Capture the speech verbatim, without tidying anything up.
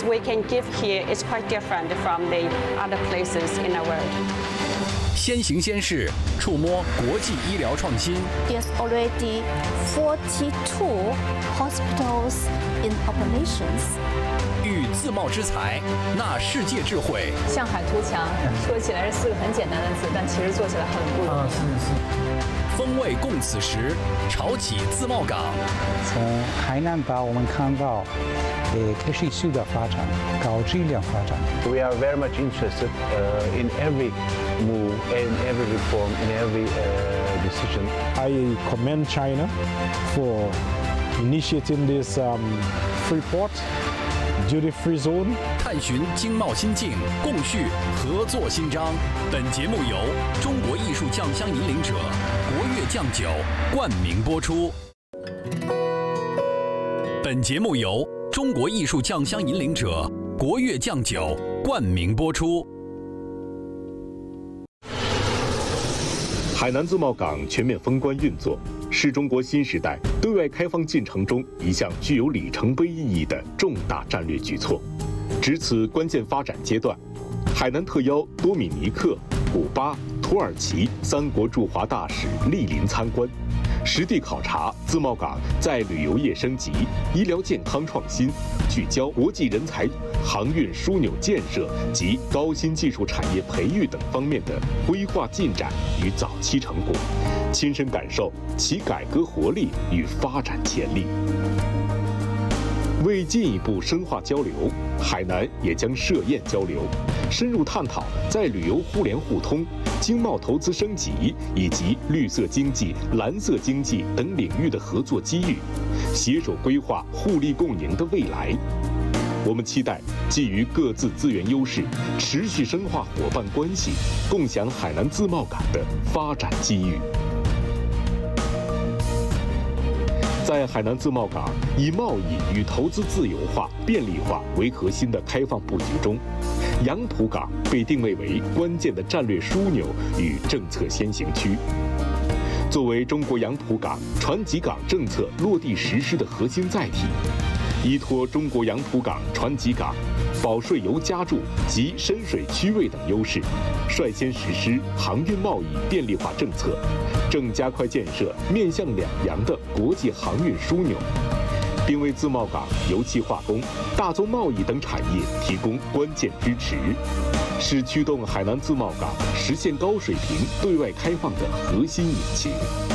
we can give here is quite different from the other places in the world. 先行先试，触摸国际医疗创新。 There's already forty-two hospitals in operations. 遇自贸之才，纳世界智慧。 向海图强，说起来是四个很简单的字，但其实做起来很不容易。 啊，是是。 风味共此时，潮起自贸港。 从海南岛我们看到，呃，科技术的发展，高质量发展。 We are very much interested uh, in every move, in every reform, in every uh, decision. I commend China for initiating this um, free port, duty-free zone. 探寻经贸新境，共续合作新章。本节目由中国艺术酱香引领者国粤酱酒冠名播出。本节目由中国艺术酱香引领者国粤酱酒冠名播出。 海南自贸港全面封关运作，是中国新时代对外开放进程中一项具有里程碑意义的重大战略举措。值此关键发展阶段，海南特邀多米尼克、古巴、土耳其三国驻华大使莅临参观，实地考察自贸港在旅游业升级、医疗健康创新、聚焦国际人才、航运枢纽建设及高新技术产业培育等方面的规划进展与早期成果，亲身感受其改革活力与发展潜力。为进一步深化交流，海南也将设宴交流，深入探讨在旅游互联互通、经贸投资升级以及绿色经济、蓝色经济等领域的合作机遇，携手规划互利共赢的未来。我们期待基于各自资源优势，持续深化伙伴关系，共享海南自贸港的发展机遇。在海南自贸港以贸易与投资自由化、便利化为核心的开放布局中，洋浦港被定位为关键的战略枢纽与政策先行区。作为中国洋浦港船籍港政策落地实施的核心载体，依托中国洋浦港船籍港、保税油加注及深水区位等优势，率先实施航运贸易便利化政策，正加快建设面向两洋的国际航运枢纽，并为自贸港油气化工、大宗贸易等产业提供关键支持，是驱动海南自贸港实现高水平对外开放的核心引擎。